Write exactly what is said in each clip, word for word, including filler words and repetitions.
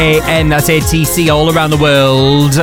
A N, that's A T C all around the world.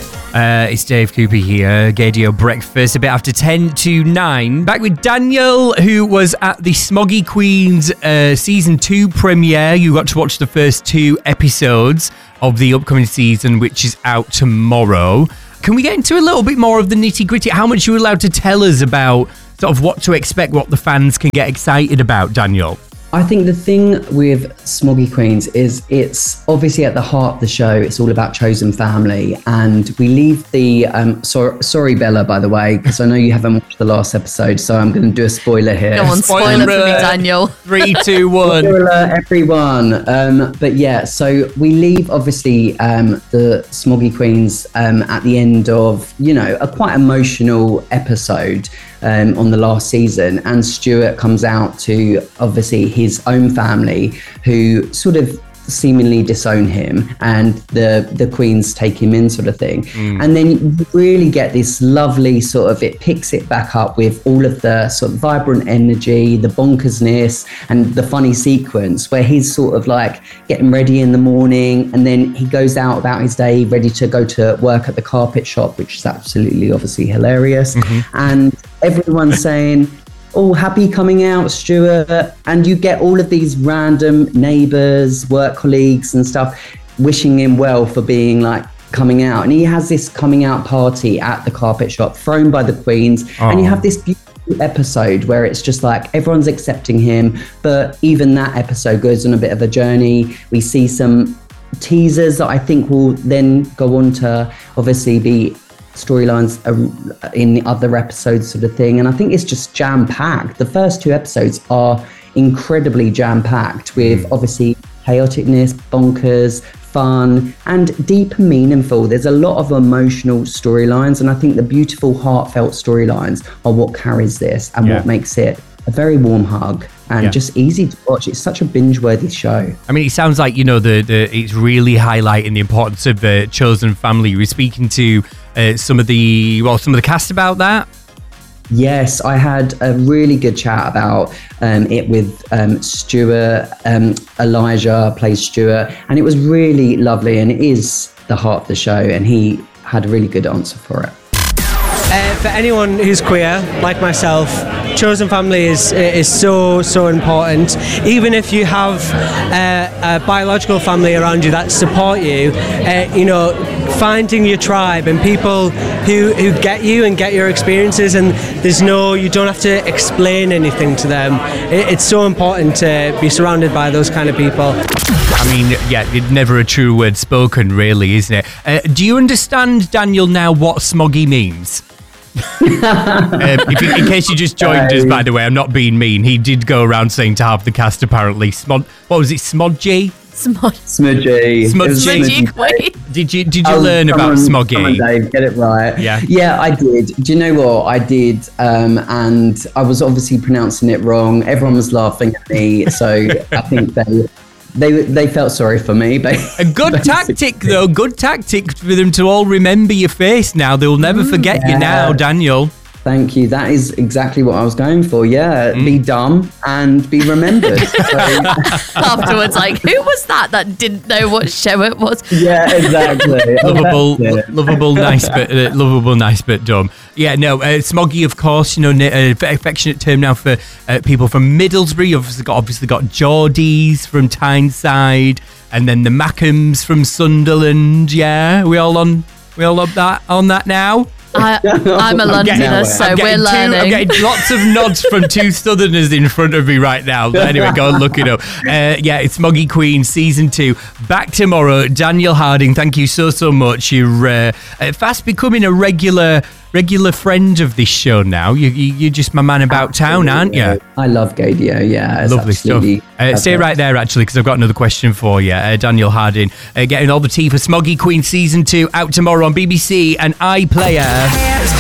Uh, it's Dave Cooper here, Gaydio Breakfast, a bit after ten to nine. Back with Daniel, who was at the Smoggy Queens uh, season two premiere. You got to watch the first two episodes of the upcoming season, which is out tomorrow. Can we get into a little bit more of the nitty gritty? How much are you allowed to tell us about sort of what to expect, what the fans can get excited about, Daniel? I think the thing with Smoggy Queens is it's obviously at the heart of the show. It's all about chosen family, and we leave the um so, sorry Bella, by the way, because I know you haven't watched the last episode, so I'm going to do a spoiler here. Go on, spoiler, spoiler for me, Daniel. Three, two, one. Spoiler, everyone. Um, but yeah, so we leave obviously um the Smoggy Queens um at the end of, you know, a quite emotional episode um on the last season, and Stuart comes out to obviously his own family, who sort of seemingly disown him, and the the queens take him in, sort of thing. Mm. And then you really get this lovely sort of, it picks it back up with all of the sort of vibrant energy, the bonkersness, and the funny sequence where he's sort of like getting ready in the morning, and then he goes out about his day ready to go to work at the carpet shop, which is absolutely obviously hilarious. Mm-hmm. And everyone's saying, oh, happy coming out, Stuart. And you get all of these random neighbours, work colleagues and stuff wishing him well for being like coming out. And he has this coming out party at the carpet shop thrown by the queens. Oh. And you have this beautiful episode where it's just like everyone's accepting him. But even that episode goes on a bit of a journey. We see some teasers that I think will then go on to obviously be storylines in the other episodes, sort of thing. And I think it's just jam-packed. The first two episodes are incredibly jam-packed with obviously chaoticness, bonkers, fun, and deep and meaningful. There's a lot of emotional storylines, and I think the beautiful, heartfelt storylines are what carries this and yeah. what makes it a very warm hug and yeah. just easy to watch. It's such a binge-worthy show. I mean, it sounds like, you know, the, the it's really highlighting the importance of the chosen family. You were speaking to uh, some of the, well, some of the cast about that. Yes, I had a really good chat about um, it with um, Stuart. Um, Elijah plays Stuart, and it was really lovely, and it is the heart of the show, and he had a really good answer for it. Uh, for anyone who's queer, like myself, chosen family is is so, so important. Even if you have uh, a biological family around you that support you, uh, you know, finding your tribe and people who, who get you and get your experiences, and there's no, you don't have to explain anything to them. It, it's so important to be surrounded by those kind of people. I mean, yeah, never a true word spoken, really, isn't it? Uh, do you understand, Daniel, now what smoggy means? um, if you, in case you just joined us, by the way, I'm not being mean. He did go around saying to half the cast, apparently, smod. What was it, smodgy? Smod- smudgy. Smudgy. Smudgy. Did you did you oh, learn about on, smoggy? Come on, Dave, get it right. Yeah. Yeah, I did. Do you know what I did? Um, and I was obviously pronouncing it wrong. Everyone was laughing at me, so I think they. They they felt sorry for me. But a good tactic, though. Good tactic for them to all remember your face now. They'll never forget yeah. you now, Daniel. Thank you. That is exactly what I was going for. Yeah, mm. Be dumb and be remembered. So. Afterwards, like, who was that that didn't know what show it was? Yeah, exactly. lovable, lo- lovable, nice, but uh, lovable, nice, but dumb. Yeah, no, uh, smoggy, of course. You know, uh, affectionate term now for uh, people from Middlesbrough. You've obviously got, obviously got Geordies from Tyneside, and then the Mackhams from Sunderland. Yeah, we all on, we all on that on that now. I, I'm a Londoner, so we're learning. Two, I'm getting lots of nods from two Southerners in front of me right now. But anyway, go and look it up. Uh, yeah, it's Smoggy Queen Season two. Back tomorrow. Daniel Harding, thank you so, so much. You're uh, fast becoming a regular regular friend of this show now. You, you, you're just my man about town, aren't you? I love Gaydio, yeah. Lovely stuff. Uh, stay right there, actually, because I've got another question for you. Uh, Daniel Harding, uh, getting all the tea for Smoggy Queen Season two, out tomorrow on B B C and iPlayer.